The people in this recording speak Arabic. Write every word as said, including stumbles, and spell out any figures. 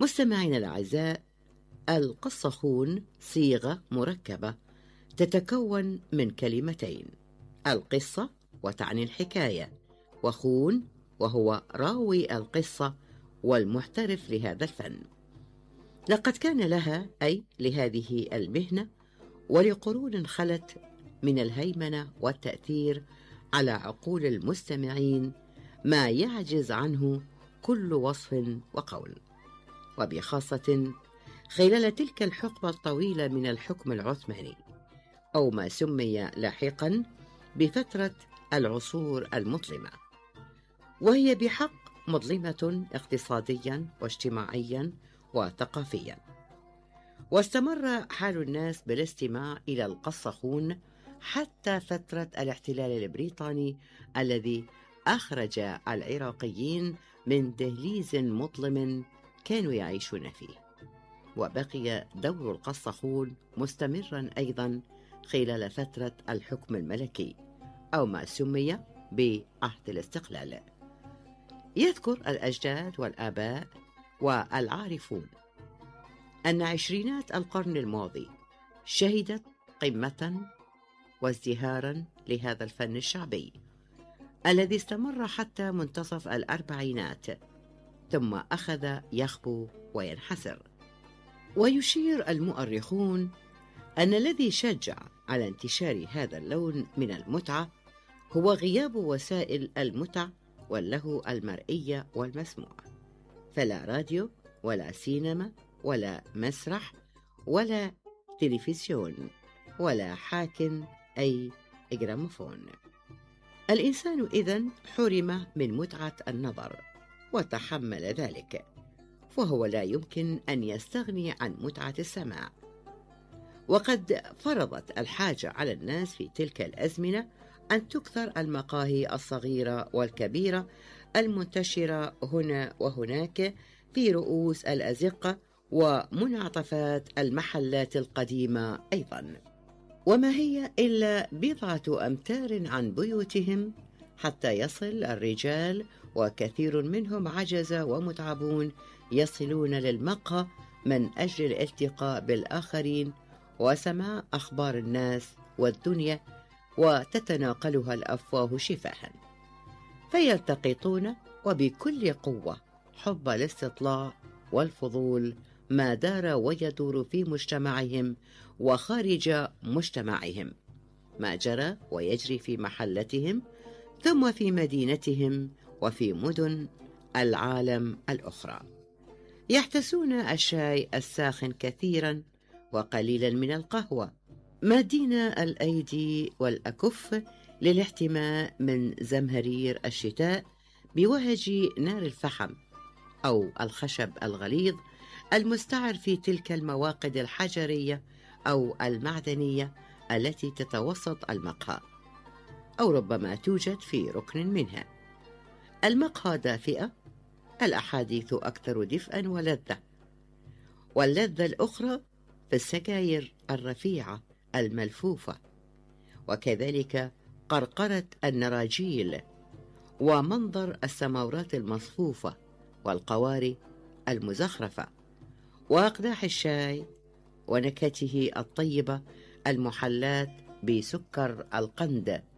مستمعينا الأعزاء، القصخون صيغة مركبة تتكون من كلمتين: القصة وتعني الحكاية، وخون وهو راوي القصة والمحترف لهذا الفن. لقد كان لها أي لهذه المهنة ولقرون خلت من الهيمنة والتأثير على عقول المستمعين ما يعجز عنه كل وصف وقول، وبخاصة خلال تلك الحقبة الطويلة من الحكم العثماني، أو ما سمي لاحقا بفترة العصور المظلمة، وهي بحق مظلمة اقتصاديا واجتماعيا وثقافيا. واستمر حال الناس بالاستماع إلى القصخون حتى فترة الاحتلال البريطاني الذي أخرج العراقيين من دهليز مظلم كانوا يعيشون فيه. وبقي دور القصخون مستمرا أيضا خلال فترة الحكم الملكي، أو ما سمي بعهد الاستقلال. يذكر الأجداد والآباء والعارفون أن عشرينات القرن الماضي شهدت قمة وازدهارا لهذا الفن الشعبي الذي استمر حتى منتصف الأربعينات، ثم أخذ يخبو وينحسر. ويشير المؤرخون أن الذي شجع على انتشار هذا اللون من المتعة هو غياب وسائل المتع واللهو المرئية والمسموع، فلا راديو ولا سينما ولا مسرح ولا تلفزيون ولا حاكٍ أي جراموفون. الإنسان إذن حرم من متعة النظر وتحمل ذلك، فهو لا يمكن أن يستغني عن متعة السماع. وقد فرضت الحاجة على الناس في تلك الأزمنة أن تكثر المقاهي الصغيرة والكبيرة المنتشرة هنا وهناك في رؤوس الأزقة ومنعطفات المحلات القديمة أيضا، وما هي إلا بضعة أمتار عن بيوتهم حتى يصل الرجال، وكثير منهم عجز ومتعبون، يصلون للمقهى من أجل الالتقاء بالآخرين وسماع أخبار الناس والدنيا، وتتناقلها الأفواه شفاها، فيلتقطون وبكل قوة حب الاستطلاع والفضول ما دار ويدور في مجتمعهم وخارج مجتمعهم، ما جرى ويجري في محلتهم ثم في مدينتهم وفي مدن العالم الأخرى. يحتسون الشاي الساخن كثيرا وقليلا من القهوة، مادين الأيدي والأكف للاحتماء من زمهرير الشتاء بوهج نار الفحم أو الخشب الغليظ المستعر في تلك المواقد الحجرية أو المعدنية التي تتوسط المقهى، أو ربما توجد في ركن منها. المقهى دافئة، الأحاديث أكثر دفئا ولذة، واللذة الأخرى في السجاير الرفيعة الملفوفة، وكذلك قرقرة النراجيل ومنظر السماورات المصفوفة والقواري المزخرفة وأقداح الشاي ونكهته الطيبة المحلاة بسكر القند